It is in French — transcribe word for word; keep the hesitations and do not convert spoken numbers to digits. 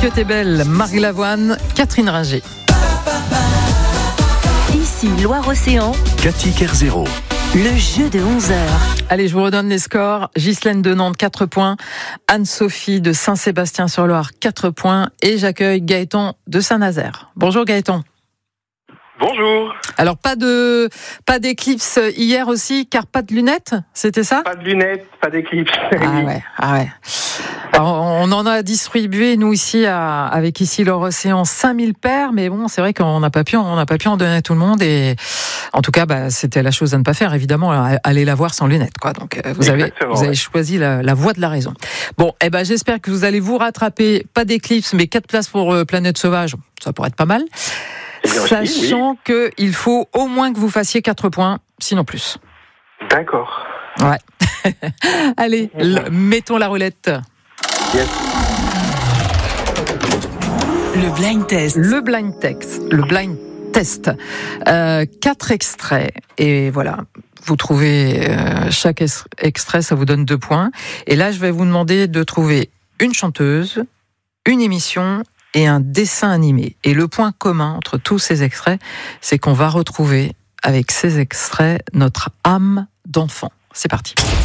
que t'es belle, Marc Lavoine, Catherine Ringer. Ici Loire-Océan, Cathy Kerzero. le jeu de onze heures. Allez, je vous redonne les scores. Ghislaine de Nantes, quatre points. Anne-Sophie de Saint-Sébastien-sur-Loire, quatre points. Et j'accueille Gaëtan de Saint-Nazaire. Bonjour Gaëtan. Bonjour. Alors, pas de, pas d'éclipse hier aussi, car pas de lunettes, c'était ça? Pas de lunettes, pas d'éclipse. Ah ouais, ah ouais. Alors, on en a distribué, nous, ici, à, avec ici l'Océan, cinq mille paires, mais bon, c'est vrai qu'on n'a pas pu, on n'a pas pu en donner à tout le monde, et en tout cas, bah, c'était la chose à ne pas faire, évidemment, aller la voir sans lunettes, quoi. Donc, vous avez, vous avez choisi la, la voie de la raison. Bon, eh ben, j'espère que vous allez vous rattraper, pas d'éclipse, mais quatre places pour euh, Planète Sauvage, ça pourrait être pas mal. Sachant oui. qu'il faut au moins que vous fassiez quatre points, sinon plus. D'accord. Ouais. Allez, l- mettons la roulette. Yes. Le blind test. Le blind test. Le blind test. Euh, quatre extraits. Et voilà. Vous trouvez euh, chaque es- extrait, ça vous donne deux points. Et là, je vais vous demander de trouver une chanteuse, une émission et un dessin animé. Et le point commun entre tous ces extraits, c'est qu'on va retrouver avec ces extraits notre âme d'enfant. C'est parti.